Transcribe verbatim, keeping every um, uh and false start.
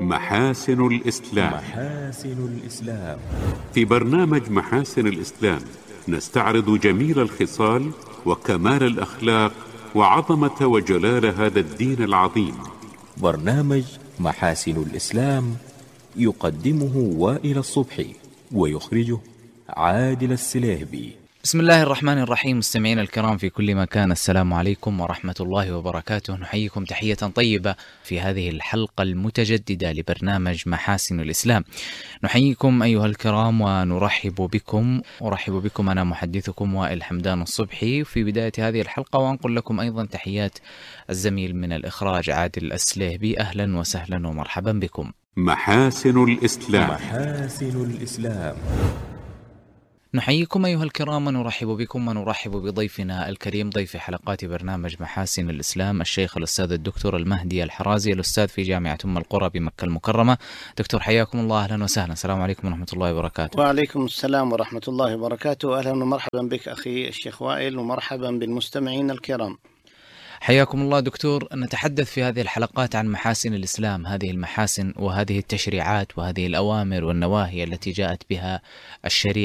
محاسن الإسلام. محاسن الإسلام. في برنامج محاسن الإسلام نستعرض جميل الخصال وكمال الأخلاق وعظمة وجلال هذا الدين العظيم. برنامج محاسن الإسلام يقدمه وائل الصبحي ويخرجه عادل السليهبي. بسم الله الرحمن الرحيم. مستمعين الكرام في كل مكان، السلام عليكم ورحمة الله وبركاته. نحييكم تحية طيبة في هذه الحلقة المتجددة لبرنامج محاسن الإسلام. نحييكم أيها الكرام ونرحب بكم أرحب بكم أنا محدثكم وائل حمدان الصبحي في بداية هذه الحلقة، وأنقل لكم أيضا تحيات الزميل من الإخراج عادل السليهبي. أهلا وسهلا ومرحبا بكم. محاسن الإسلام. محاسن الإسلام. نحييكم أيها الكرام ونرحب بكم ونرحب بضيفنا الكريم، ضيف حلقات برنامج محاسن الإسلام، الشيخ الأستاذ الدكتور المهدي الحرازي، الأستاذ في جامعة أم القرى بمكة المكرمة. دكتور حياكم الله، أهلا وسهلا. السلام عليكم ورحمة الله وبركاته. وعليكم السلام ورحمة الله وبركاته. أهلا ومرحبا بك أخي الشيخ وائل، ومرحبا بالمستمعين الكرام. حياكم الله دكتور. نتحدث في هذه الحلقات عن محاسن الإسلام، هذه المحاسن وهذه التشريعات وهذه الأوامر والنواهي التي جاءت بها الشريعة